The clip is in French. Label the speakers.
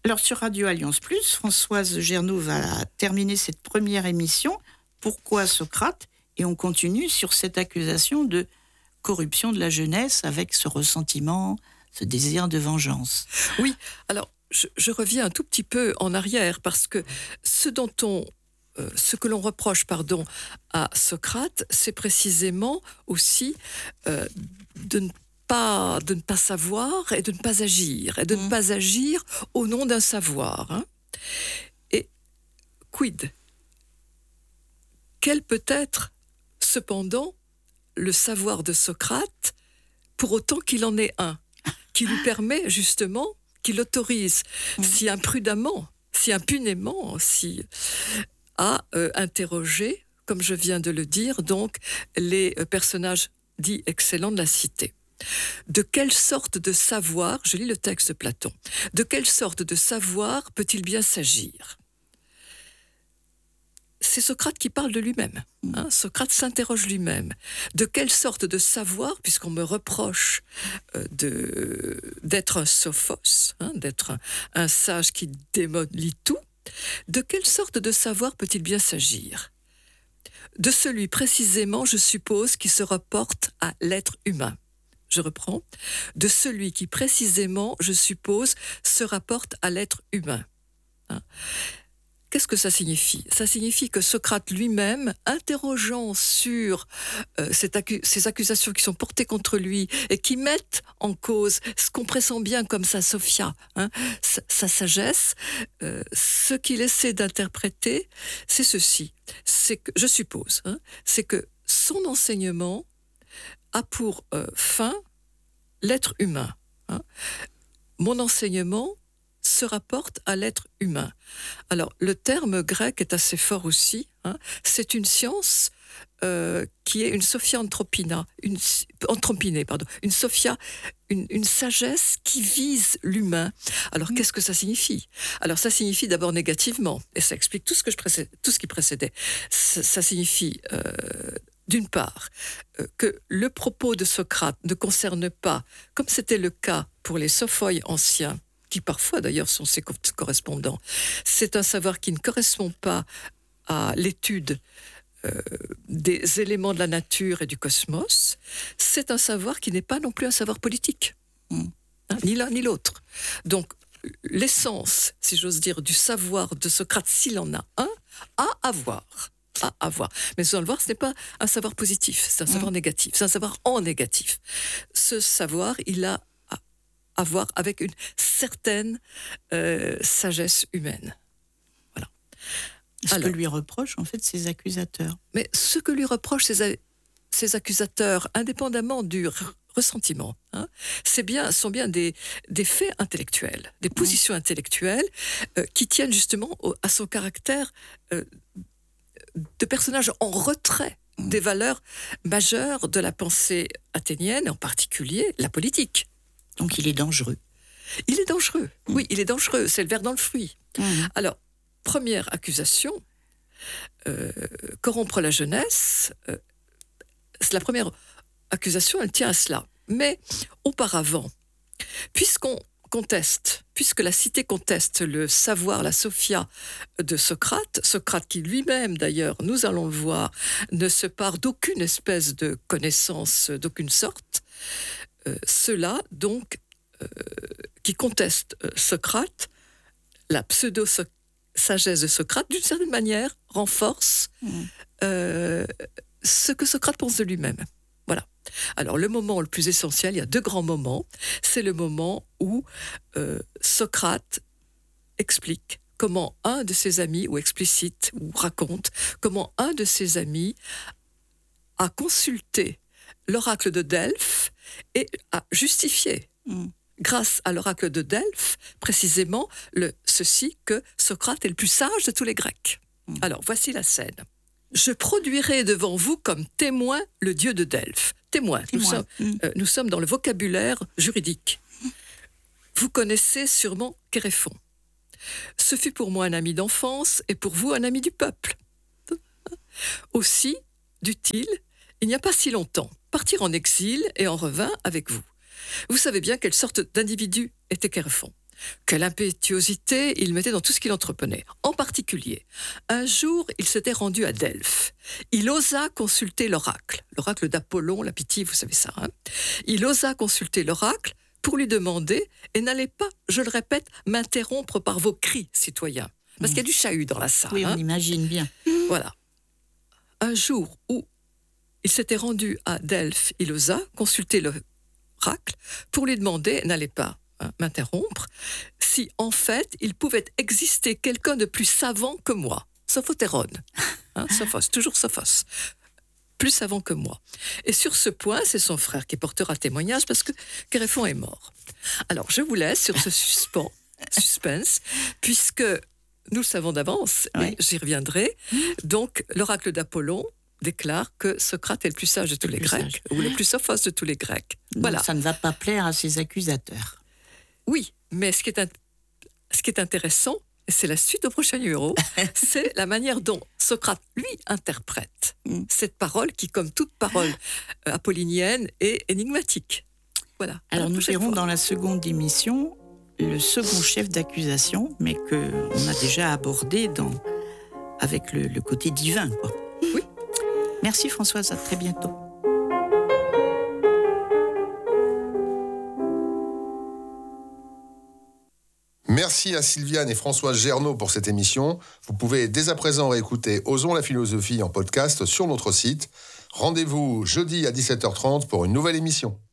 Speaker 1: Alors sur Radio Alliance Plus, Françoise Gernaud va terminer cette première émission. Pourquoi Socrate ? Et on continue sur cette accusation de corruption de la jeunesse avec ce ressentiment, ce désir de vengeance.
Speaker 2: Oui, alors je reviens un tout petit peu en arrière parce que ce que l'on reproche, à Socrate, c'est précisément aussi de ne pas savoir et de ne pas agir, et de ne pas agir au nom d'un savoir. Hein. Et quid ? Quel peut être, cependant, le savoir de Socrate, pour autant qu'il en ait un, qui lui permet justement, qui l'autorise, si imprudemment, si impunément, à interroger, comme je viens de le dire, donc les personnages dits excellents de la cité. De quelle sorte de savoir, je lis le texte de Platon, de quelle sorte de savoir peut-il bien s'agir ? C'est Socrate qui parle de lui-même. Hein. Socrate s'interroge lui-même. De quelle sorte de savoir, puisqu'on me reproche d'être un sophos, hein, d'être un sage qui démolit tout, de quelle sorte de savoir peut-il bien s'agir ? De celui précisément, je suppose, qui se rapporte à l'être humain. Je reprends. De celui qui précisément, je suppose, se rapporte à l'être humain. Hein. Qu'est-ce que ça signifie ? Ça signifie que Socrate lui-même, interrogeant sur ces accusations qui sont portées contre lui et qui mettent en cause ce qu'on pressent bien comme sa Sophia, hein, sa sagesse, ce qu'il essaie d'interpréter, c'est ceci. C'est que, je suppose, hein, c'est que son enseignement a pour fin l'être humain. Hein. Mon enseignement se rapporte à l'être humain. Alors, le terme grec est assez fort aussi. Hein. C'est une science qui est une sophia anthropinée, une sagesse qui vise l'humain. Alors, qu'est-ce que ça signifie ? Alors, ça signifie d'abord négativement, et ça explique tout ce qui précédait. Ça signifie, d'une part, que le propos de Socrate ne concerne pas, comme c'était le cas pour les sophoi anciens, qui parfois d'ailleurs sont ses correspondants. C'est un savoir qui ne correspond pas à l'étude des éléments de la nature et du cosmos. C'est un savoir qui n'est pas non plus un savoir politique, hein, ni l'un ni l'autre. Donc l'essence, si j'ose dire, du savoir de Socrate, s'il en a un, à avoir. Mais vous allez le voir, ce n'est pas un savoir positif, c'est un savoir négatif, c'est un savoir en négatif. Ce savoir, il a à voir avec une certaine sagesse humaine. Voilà.
Speaker 1: Ce que lui reprochent, en fait, ses accusateurs.
Speaker 2: Mais ce que lui reprochent ces accusateurs, indépendamment du ressentiment, hein, sont bien des faits intellectuels, des positions intellectuelles qui tiennent justement à son caractère de personnage en retrait des valeurs majeures de la pensée athénienne, en particulier la politique.
Speaker 1: Donc il est dangereux.
Speaker 2: Il est dangereux, oui, il est dangereux, c'est le ver dans le fruit. Alors, première accusation, corrompre la jeunesse, la première accusation, elle tient à cela. Mais auparavant, puisque la cité conteste le savoir, la sophia de Socrate qui lui-même d'ailleurs, nous allons le voir, ne se pare d'aucune espèce de connaissance d'aucune sorte, ceux-là, donc, qui contestent Socrate, la pseudo-sagesse de Socrate, d'une certaine manière, renforce ce que Socrate pense de lui-même. Voilà. Alors, le moment le plus essentiel, il y a deux grands moments. C'est le moment où Socrate explique comment un de ses amis, ou explicite, ou raconte, comment un de ses amis a consulté l'oracle de Delphes et a justifié, grâce à l'oracle de Delphes, précisément ceci que Socrate est le plus sage de tous les Grecs. Alors, voici la scène. Je produirai devant vous comme témoin le dieu de Delphes. Témoin. Nous sommes dans le vocabulaire juridique. Vous connaissez sûrement Chéréphon. Ce fut pour moi un ami d'enfance et pour vous un ami du peuple. Aussi, dut-il, il n'y a pas si longtemps, partir en exil et en revint avec vous. Vous savez bien quelle sorte d'individu était Chéréphon. Quelle impétuosité il mettait dans tout ce qu'il entreprenait. En particulier, un jour, il s'était rendu à Delphes. Il osa consulter l'oracle d'Apollon, la Pythie, vous savez ça. Il osa consulter l'oracle pour lui demander, et n'allez pas, je le répète, m'interrompre par vos cris, citoyens. Parce qu'il y a du chahut dans la salle.
Speaker 1: Oui, on imagine bien.
Speaker 2: Voilà. Un jour où il s'était rendu à Delphes, il osa consulter l'oracle pour lui demander, n'allez pas m'interrompre, si en fait il pouvait exister quelqu'un de plus savant que moi. Sophotérone. Sophos, toujours Sophos. Plus savant que moi. Et sur ce point, c'est son frère qui portera témoignage parce que Kéréphon est mort. Alors, je vous laisse sur ce suspense, puisque nous le savons d'avance, et j'y reviendrai. Donc, l'oracle d'Apollon déclare que Socrate est le plus sage de tous les Grecs, ou le plus sophos de tous les Grecs.
Speaker 1: Voilà. Donc, ça ne va pas plaire à ses accusateurs.
Speaker 2: Oui, mais ce qui est intéressant, et c'est la suite au prochain numéro, c'est la manière dont Socrate, lui, interprète cette parole qui, comme toute parole apollinienne, est énigmatique. Voilà.
Speaker 1: Alors nous verrons dans la seconde émission le second chef d'accusation, mais qu'on a déjà abordé avec le côté divin, quoi.
Speaker 2: Oui.
Speaker 1: Merci Françoise, à très bientôt.
Speaker 3: Merci à Sylviane et Françoise Gernaud pour cette émission. Vous pouvez dès à présent réécouter Osons la philosophie en podcast sur notre site. Rendez-vous jeudi à 17h30 pour une nouvelle émission.